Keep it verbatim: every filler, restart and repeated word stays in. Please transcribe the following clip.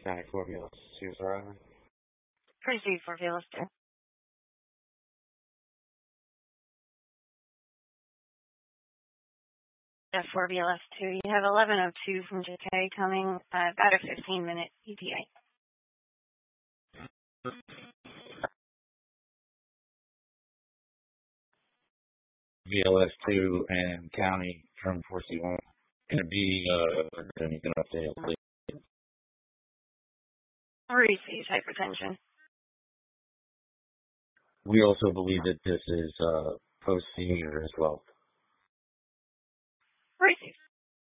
County four B L S two is arriving. Proceed for B L S two. F four B L S two, you have eleven oh two from J K coming, uh, about a fifteen minute E T A. B L S two and County from four C one. Gonna be, uh, gonna get an update, please. Receive hypertension. We also believe that this is, uh, post-seizure as well.